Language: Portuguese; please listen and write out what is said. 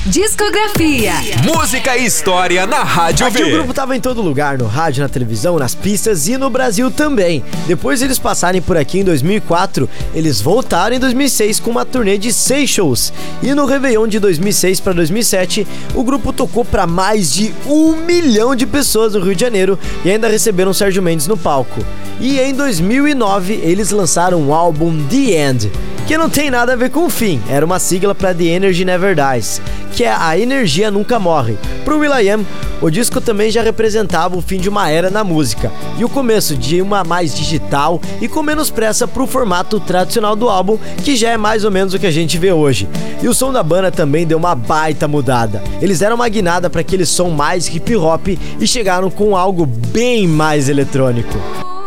Discografia. Música e história na Rádio Aqui o V. grupo tava em todo lugar, no rádio, na televisão, nas pistas e no Brasil também. Depois de eles passarem por aqui em 2004, eles voltaram em 2006 com uma turnê de 6 shows. E no Réveillon de 2006 para 2007, o grupo tocou para mais de 1 milhão de pessoas no Rio de Janeiro e ainda receberam Sérgio Mendes no palco. E em 2009, eles lançaram o álbum The End, que não tem nada a ver com o fim, era uma sigla para The Energy Never Dies, que é a energia nunca morre. Pro will.i.am, o disco também já representava o fim de uma era na música e o começo de uma mais digital e com menos pressa pro formato tradicional do álbum, que já é mais ou menos o que a gente vê hoje. E o som da banda também deu uma baita mudada. Eles deram uma guinada para aquele som mais hip hop e chegaram com algo bem mais eletrônico.